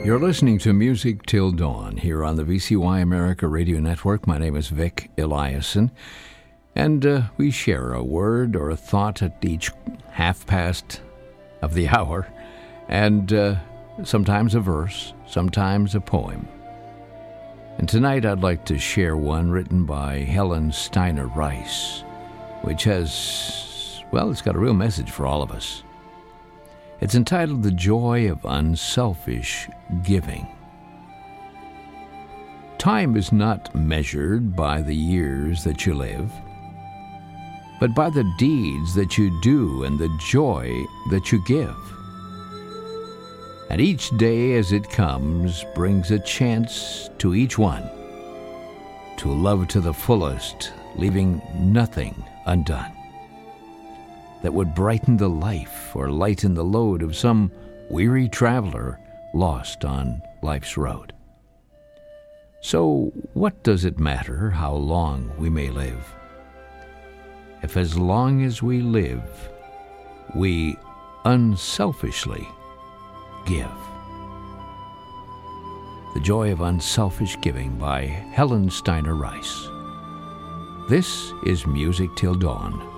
You're listening to Music Till Dawn here on the VCY America Radio Network. My name is Vic Eliason, and we share a word or a thought at each half past of the hour, and sometimes a verse, sometimes a poem. And tonight I'd like to share one written by Helen Steiner Rice, which has, well, it's got a real message for all of us. It's entitled The Joy of Unselfish Giving. Time is not measured by the years that you live, but by the deeds that you do and the joy that you give. And each day as it comes brings a chance to each one to love to the fullest, leaving nothing undone that would brighten the life or lighten the load of some weary traveler lost on life's road. So what does it matter how long we may live, if as long as we live, we unselfishly give? The Joy of Unselfish Giving by Helen Steiner Rice. This is Music Till Dawn.